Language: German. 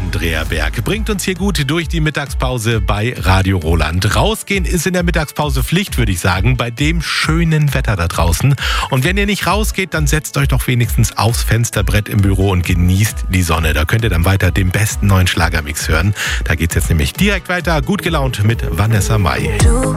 Andrea Berg bringt uns hier gut durch die Mittagspause bei Radio Roland. Rausgehen ist in der Mittagspause Pflicht, würde ich sagen, bei dem schönen Wetter da draußen. Und wenn ihr nicht rausgeht, dann setzt euch doch wenigstens aufs Fensterbrett im Büro und genießt die Sonne. Da könnt ihr dann weiter den besten neuen Schlagermix hören. Da geht's jetzt nämlich direkt weiter, gut gelaunt mit Vanessa Mai. Du